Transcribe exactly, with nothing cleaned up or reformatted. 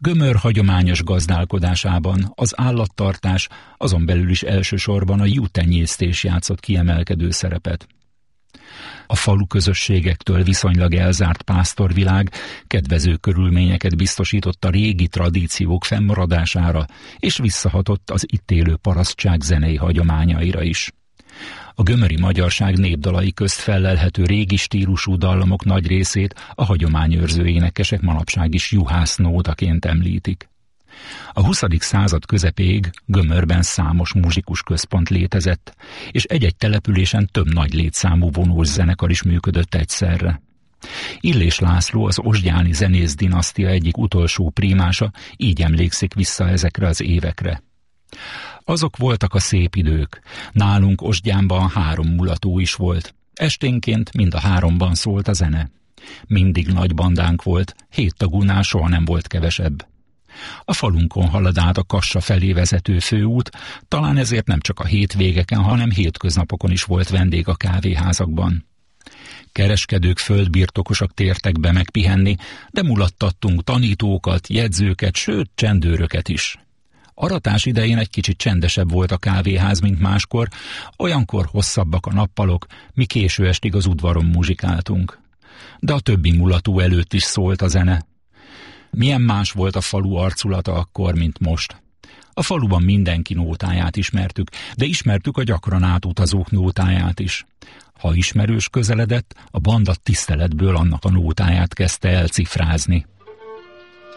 Gömör hagyományos gazdálkodásában az állattartás, azon belül is elsősorban a juhtenyésztés játszott kiemelkedő szerepet. A falu közösségektől viszonylag elzárt pásztorvilág kedvező körülményeket biztosított a régi tradíciók fennmaradására, és visszahatott az itt élő parasztság zenei hagyományaira is. A gömöri magyarság népdalai közt fellelhető régi stílusú dallamok nagy részét a hagyományőrző énekesek manapság is juhásznódaként említik. A huszadik század közepéig Gömörben számos muzsikus központ létezett, és egy-egy településen több nagy létszámú vonós zenekar is működött egyszerre. Illés László, az Osgyáni zenész dinasztia egyik utolsó prímása, így emlékszik vissza ezekre az évekre. Azok voltak a szép idők. Nálunk Osgyánban három mulató is volt. Esténként mind a háromban szólt a zene. Mindig nagy bandánk volt, hét tagúnál soha nem volt kevesebb. A falunkon halad át a Kassa felé vezető főút, talán ezért nem csak a hétvégeken, hanem hétköznapokon is volt vendég a kávéházakban. Kereskedők, földbirtokosok tértek be megpihenni, de mulattattunk tanítókat, jegyzőket, sőt csendőröket is. Aratás idején egy kicsit csendesebb volt a kávéház, mint máskor, olyankor hosszabbak a nappalok, mi késő estig az udvaron muzsikáltunk. De a többi mulató előtt is szólt a zene. Milyen más volt a falu arculata akkor, mint most. A faluban mindenki nótáját ismertük, de ismertük a gyakran átutazók nótáját is. Ha ismerős közeledett, a banda tiszteletből annak a nótáját kezdte elcifrázni.